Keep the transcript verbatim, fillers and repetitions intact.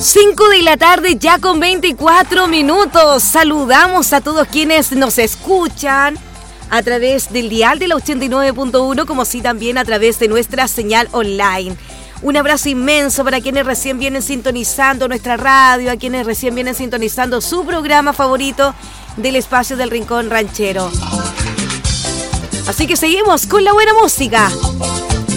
cinco de la tarde ya con veinticuatro minutos. Saludamos a todos quienes nos escuchan a través del dial de la ochenta y nueve punto uno, como sí también a través de nuestra señal online. Un abrazo inmenso para quienes recién vienen sintonizando nuestra radio, a quienes recién vienen sintonizando su programa favorito del espacio del Rincón Ranchero. Así que seguimos con la buena música.